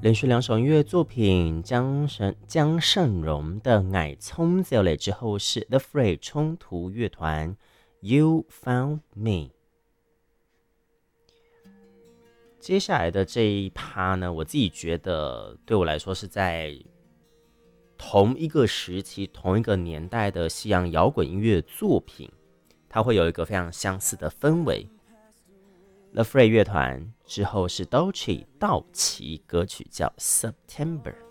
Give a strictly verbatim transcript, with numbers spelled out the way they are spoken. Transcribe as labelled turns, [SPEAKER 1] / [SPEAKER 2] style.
[SPEAKER 1] 连续两首音乐作品，江神江胜荣的《矮葱》走了之后是 The Fray 冲突乐团 You Found Me。接下来的这一趴呢，我自己觉得对我来说是在同一个时期、同一个年代的西洋摇滚音乐作品，它会有一个非常相似的氛围。The Fray 乐团之后是 Dolce 道奇，歌曲叫 September。